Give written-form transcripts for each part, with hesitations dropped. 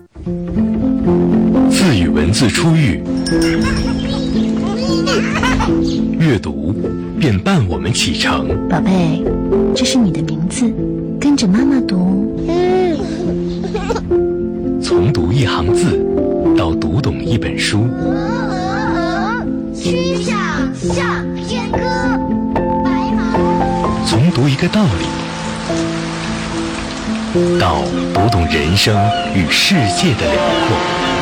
自与文字初遇，阅读便伴我们启程。 宝贝，这是你的名字，跟着妈妈读。 从读一行字到读懂一本书， 曲项向天歌，白马。 从读一个道理到读懂人生与世界的辽阔。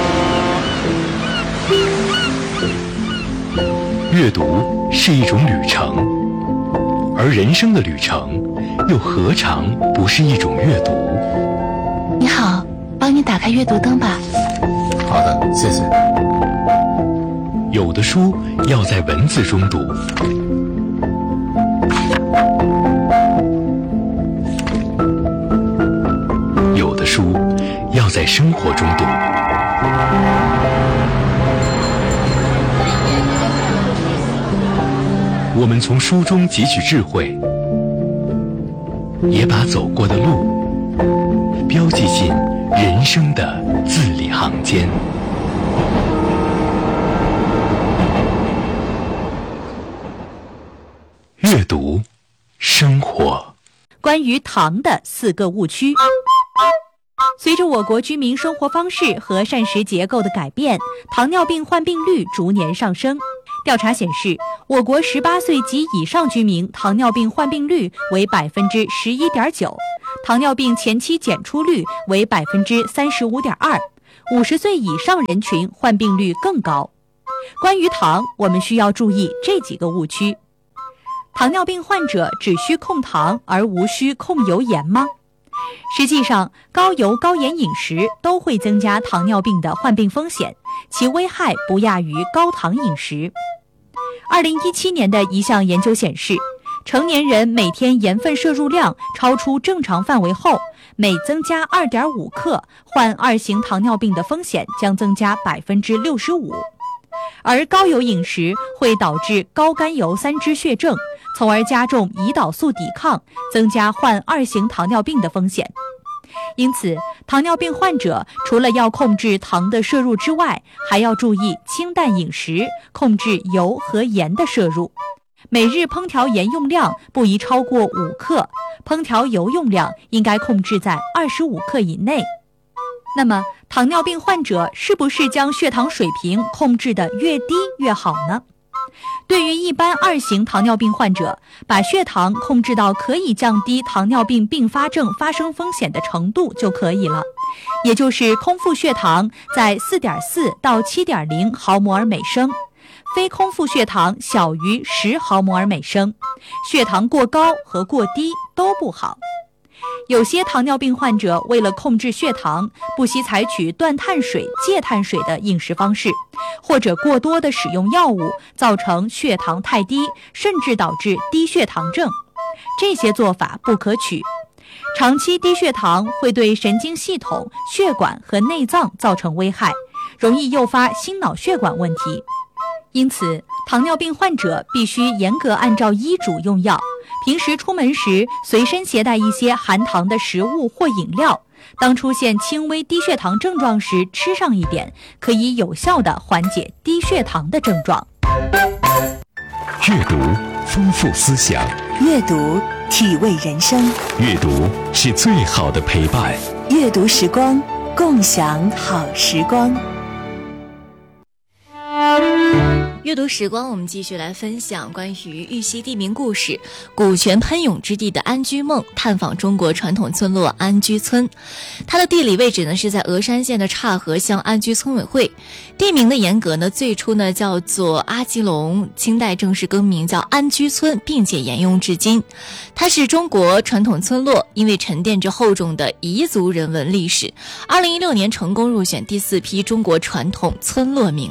阅读是一种旅程，而人生的旅程又何尝不是一种阅读？ 你好，帮你打开阅读灯吧。 好的，谢谢。 有的书要在文字中读，有的书要在生活中读。我们从书中汲取智慧，也把走过的路标记进人生的字里行间。阅读，生活。 关于糖的4个误区。随着我国居民生活方式和膳食结构的改变，糖尿病患病率逐年上升。调查显示，我国18岁及以上居民糖尿病患病率为 11.9%， 糖尿病前期检出率为 35.2%， 50岁以上人群患病率更高。关于糖，我们需要注意这几个误区。糖尿病患者只需控糖而无需控油盐吗？实际上，高油高盐饮食都会增加糖尿病的患病风险，其危害不亚于高糖饮食。2017年的一项研究显示，成年人每天盐分摄入量超出正常范围后，每增加 2.5 克，患2型糖尿病的风险将增加 65%。而高油饮食会导致高甘油三脂血症，从而加重胰岛素抵抗，增加患2型糖尿病的风险。因此，糖尿病患者除了要控制糖的摄入之外，还要注意清淡饮食，控制油和盐的摄入。每日烹调盐用量不宜超过5克，烹调油用量应该控制在25克以内。那么，糖尿病患者是不是将血糖水平控制得越低越好呢？对于一般2型糖尿病患者，把血糖控制到可以降低糖尿病并发症发生风险的程度就可以了，也就是空腹血糖在 4.4 到 7.0 毫摩尔每升，非空腹血糖小于10毫摩尔每升，血糖过高和过低都不好。有些糖尿病患者为了控制血糖，不惜采取断碳水、戒碳水的饮食方式，或者过多的使用药物，造成血糖太低，甚至导致低血糖症。这些做法不可取。长期低血糖会对神经系统、血管和内脏造成危害，容易诱发心脑血管问题。因此，糖尿病患者必须严格按照医嘱用药，平时出门时随身携带一些含糖的食物或饮料，当出现轻微低血糖症状时吃上一点，可以有效地缓解低血糖的症状。 阅读丰富思想， 阅读体味人生， 阅读是最好的陪伴。 阅读时光，共享好时光。 阅读时光，我们继续来分享关于玉溪地名故事，古泉喷涌之地的安居梦，探访中国传统村落安居村。它的地理位置呢是在峨山县的岔河乡安居村委会。地名的沿革呢最初呢叫做阿基隆，清代正式更名叫安居村，并且沿用至今。它是中国传统村落，因为沉淀着厚重的彝族人文历史，2016年成功入选第4批中国传统村落名录。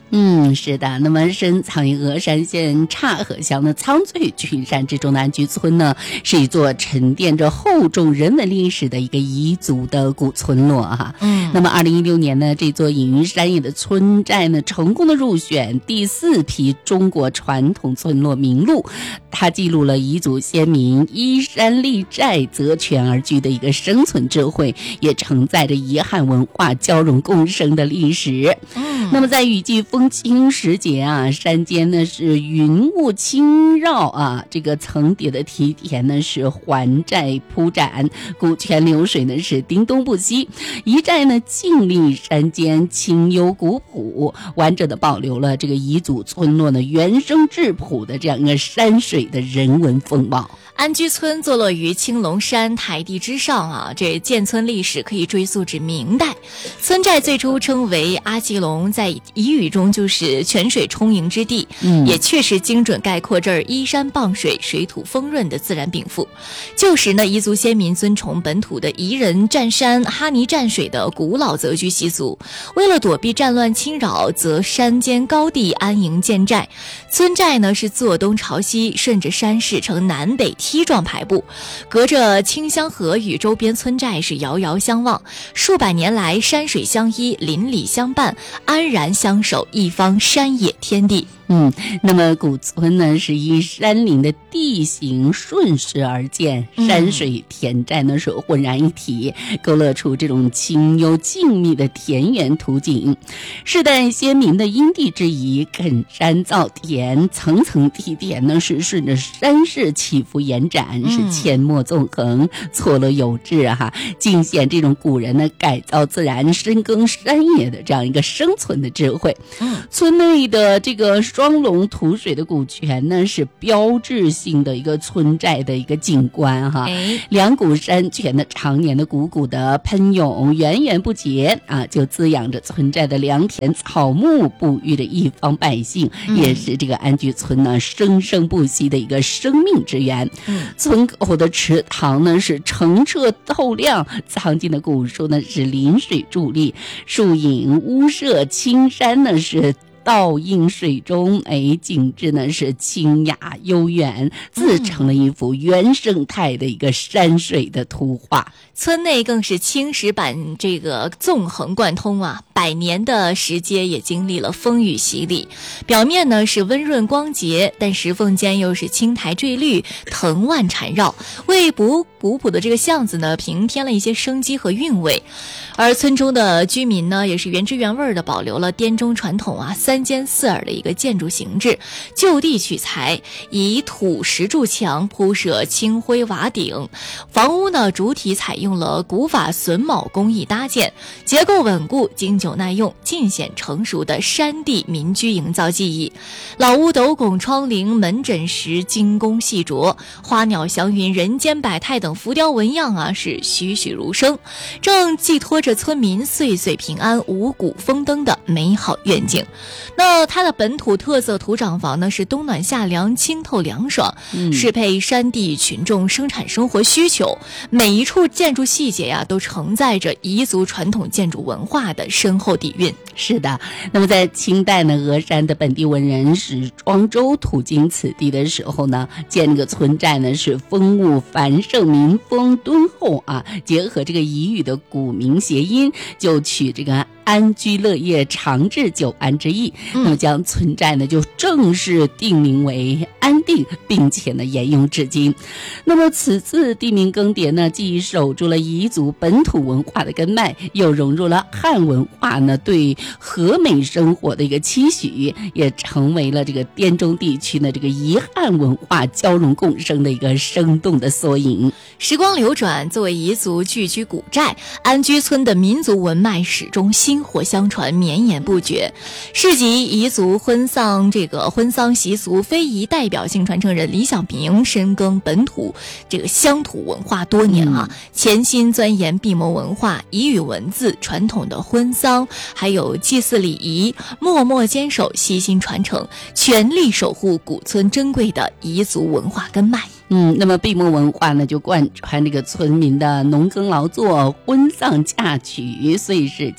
是的。那么深藏于峨山县岔河乡的苍翠群山之中的安居村呢，是一座沉淀着厚重人文历史的一个彝族的古村落哈。那么2016年呢，这座隐于山野的村寨呢，成功的入选第4批中国传统村落名录。它记录了彝族先民依山立寨、择泉而居的一个生存智慧，也承载着彝汉文化交融共生的历史。那么在雨季风轻时节啊，山间呢是云雾轻绕啊，这个层叠的梯田呢是环寨铺展，古泉流水呢是叮咚不息。彝寨呢静立山间，清幽古朴，完整的保留了这个彝族村落呢原生质朴的这样一个山水的人文风貌。 安居村坐落于青龙山台地之上啊，这建村历史可以追溯至明代。村寨最初称为阿基隆，在彝语中就是泉水充盈之地，也确实精准概括这儿依山傍水、水土丰润的自然禀赋。旧时呢，彝族先民尊崇本土的彝人占山、哈尼占水的古老择居习俗，为了躲避战乱侵扰，则山间高地安营建寨。村寨呢是坐东朝西，顺着山势呈南北梯状排布，隔着清香河与周边村寨是遥遥相望，数百年来山水相依，邻里相伴，安然相守一方山野天地。 那么古村呢是依山林的地形顺势而建，山水田寨呢是浑然一体，勾勒出这种清幽静谧的田园图景。世代先民的因地制宜，垦山造田，层层梯田呢是顺着山势起伏延展，是阡陌纵横，错落有致哈，尽显这种古人呢改造自然、深耕山野的这样一个生存的智慧。村内的这个双龙吐水的古泉呢，是标志性的一个村寨的一个景观哈。两股山泉的常年的汩汩的喷涌，源源不竭啊，就滋养着村寨的良田草木，哺育着一方百姓，也是这个安居村呢生生不息的一个生命之源。村口的池塘呢是澄澈透亮，藏进的古树呢是临水伫立，树影屋舍，青山呢是倒映水中，景致呢是清雅悠远，自成了一幅原生态的一个山水的图画。 村内更是青石板这个纵横贯通啊，百年的石阶也经历了风雨洗礼，表面呢是温润光洁，但石缝间又是青苔缀绿，藤蔓缠绕，为古朴的这个巷子呢平添了一些生机和韵味。而村中的居民呢也是原汁原味的保留了滇中传统啊3间4耳的一个建筑形制，就地取材，以土石筑墙，铺设青灰瓦顶，房屋呢主体采用了古法榫卯工艺搭建，结构稳固，经久耐用，尽显成熟的山地民居营造技艺。老屋斗拱窗棂门枕石精工细琢，花鸟祥云人间百态等浮雕纹样啊是栩栩如生，正寄托着村民岁岁平安五谷丰登的美好愿景。那它的本土特色土长房呢是冬暖夏凉，清透凉爽，适配山地群众生产生活需求，每一处建筑细节呀都承载着彝族传统建筑文化的深厚底蕴。 是的，那么在清代呢，峨山的本地文人史庄周途经此地的时候呢，见这个村寨呢是风物繁盛，民风敦厚啊，结合这个彝语的古名谐音，就取这个安居乐业、长治久安之意，那么将村寨呢就正式定名为安定，并且呢沿用至今。那么此次地名更迭呢，既守住了彝族本土文化的根脉，又融入了汉文化呢对和美生活的一个期许，也成为了这个滇中地区呢这个彝汉文化交融共生的一个生动的缩影。 时光流转，作为彝族聚居古寨，安居村的民族文脉始终薪火相传，绵延不绝。市集彝族婚丧习俗非遗代表性传承人李小明深耕本土这个乡土文化多年啊，潜心钻研闭眸文化、彝语文字、传统的婚丧，还有祭祀礼仪，默默坚守，悉心传承，全力守护古村珍贵的彝族文化根脉。 那么闭幕文化呢，就贯穿这个村民的农耕劳作、婚丧嫁娶、岁时节庆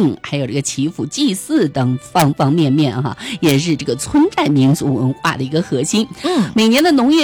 还有这个祈福祭祀等方方面面哈，也是这个村寨民族文化的一个核心。每年的农历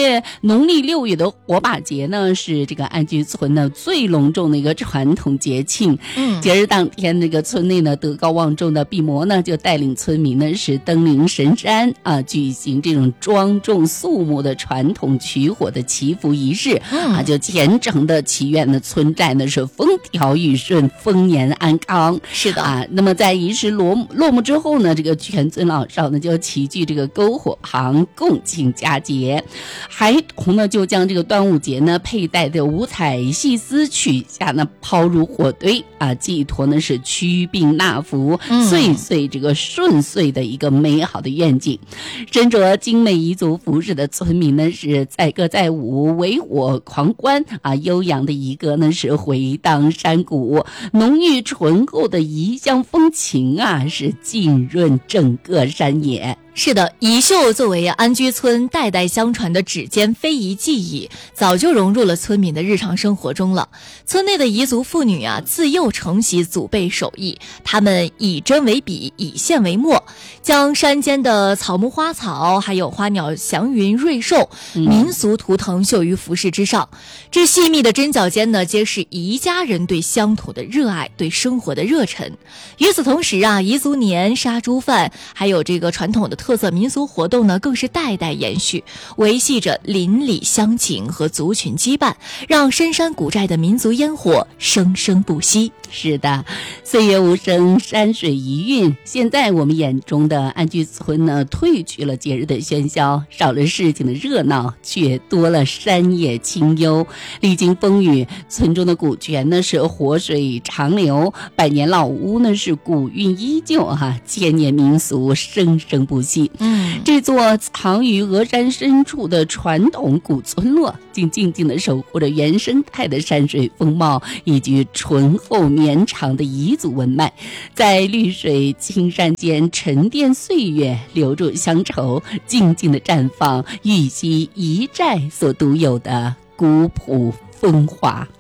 6月的火把节呢，是这个安居村呢最隆重的一个传统节庆。节日当天，这个村内呢德高望重的毕摩呢就带领村民呢是登临神山啊，举行这种庄重肃穆的传统取火的祈福仪式啊，就虔诚的祈愿呢村寨呢是风调雨顺、丰年安康。 是的啊，那么在仪式落幕之后呢，这个全村老少呢就齐聚这个篝火旁共庆佳节，孩童呢就将这个端午节呢佩戴的五彩细丝取下呢抛入火堆啊，寄托呢是驱病纳福、岁岁这个顺遂的一个美好的愿景。身着精美彝族服饰的村民呢是载歌载舞、围火狂欢啊，悠扬的彝歌呢是回荡山谷，浓郁醇厚的彝乡风情啊是浸润整个山野。 是的，彝绣作为安居村代代相传的指尖非遗技艺，早就融入了村民的日常生活中了。村内的彝族妇女啊，自幼承袭祖辈手艺，她们以针为笔，以线为墨，将山间的草木花草，还有花鸟祥云瑞兽、民俗图腾绣于服饰之上。这细密的针脚间呢，皆是彝家人对乡土的热爱，对生活的热忱。与此同时啊，彝族年、杀猪饭，还有这个传统的特色民俗活动呢，更是代代延续，维系着邻里乡情和族群羁绊，让深山古寨的民族烟火生生不息。 是的，岁月无声，山水遗韵。现在我们眼中的安居村呢，褪去了节日的喧嚣，少了市井的热闹，却多了山野清幽。历经风雨，村中的古泉呢是活水长流，百年老屋呢是古韵依旧哈，千年民俗生生不息。这座藏于峨山深处的传统古村落，竟静静地守护着原生态的山水风貌以及醇厚绵长的彝族文脉，在绿水青山间沉淀岁月，留住乡愁，静静地绽放玉溪彝寨所独有的古朴风华。